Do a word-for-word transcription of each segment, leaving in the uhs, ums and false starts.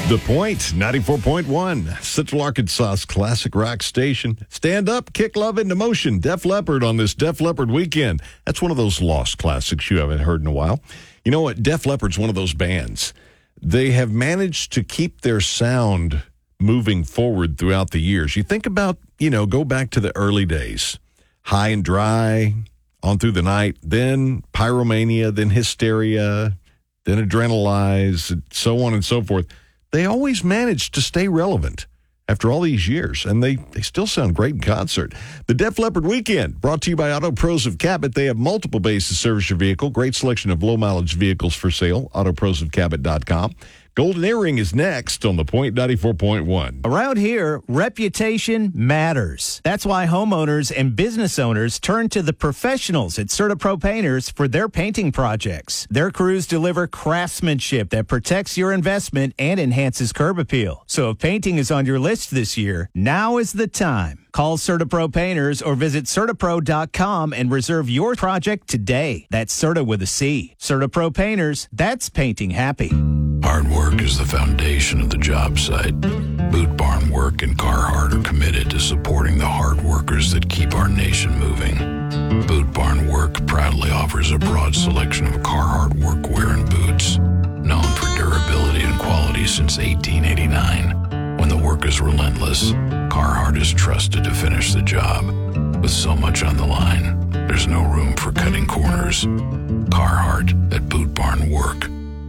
The Point, ninety-four point one, Central Arkansas's classic rock station. Stand up, kick love into motion. Def Leppard on this Def Leppard weekend. That's one of those lost classics you haven't heard in a while. You know what? Def Leppard's one of those bands. They have managed to keep their sound moving forward throughout the years. You think about, you know, go back to the early days. High and Dry, On Through the Night, then Pyromania, then Hysteria, then Adrenalize, so on and so forth. They always manage to stay relevant after all these years, and they, they still sound great in concert. The Def Leppard Weekend, brought to you by Auto Pros of Cabot. They have multiple bays to service your vehicle. Great selection of low-mileage vehicles for sale. auto pros of cabot dot com. Golden Earring is next on The Point ninety-four point one. Around here, reputation matters. That's why homeowners and business owners turn to the professionals at CertaPro Painters for their painting projects. Their crews deliver craftsmanship that protects your investment and enhances curb appeal. So if painting is on your list this year, now is the time. Call CertaPro Painters or visit Certapro dot com and reserve your project today. That's Certa with a C. CertaPro Painters, that's painting happy. Hard work is the foundation of the job site. Boot Barn Work and Carhartt are committed to supporting the hard workers that keep our nation moving. Boot Barn Work proudly offers a broad selection of Carhartt workwear and boots, known for durability and quality since eighteen eighty-nine. When the work is relentless, Carhartt is trusted to finish the job. With so much on the line, there's no room for cutting corners. Carhartt at Boot Barn Work.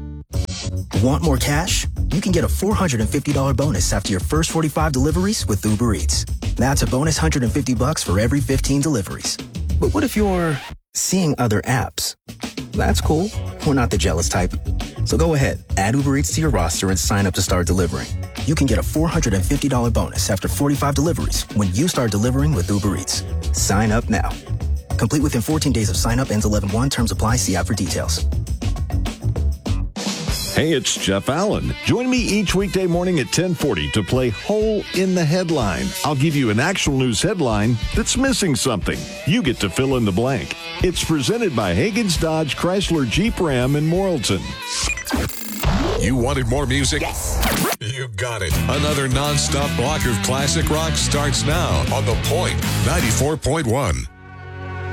Want more cash? You can get a four hundred fifty dollars bonus after your first forty-five deliveries with Uber Eats. That's a bonus one hundred fifty bucks for every fifteen deliveries. But what if you're seeing other apps? That's cool. We're not the jealous type. So go ahead, add Uber Eats to your roster and sign up to start delivering. You can get a four hundred fifty dollars bonus after forty-five deliveries when you start delivering with Uber Eats. Sign up now. Complete within fourteen days of sign up. Ends eleven one. Terms apply. See app for details. Hey, it's Jeff Allen. Join me each weekday morning at ten forty to play Hole in the Headline. I'll give you an actual news headline that's missing something. You get to fill in the blank. It's presented by Hagen's Dodge, Chrysler, Jeep, Ram, and Morrilton. You wanted more music? Yes. You got it. Another nonstop block of classic rock starts now on The Point ninety-four point one.